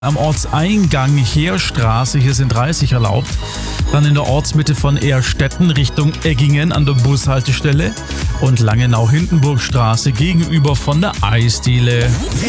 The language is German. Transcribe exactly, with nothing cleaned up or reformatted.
Am Ortseingang Heerstraße, hier sind dreißig erlaubt. Dann in der Ortsmitte von Ehrstetten Richtung Eggingen an der Bushaltestelle und Langenau-Hindenburgstraße gegenüber von der Eisdiele.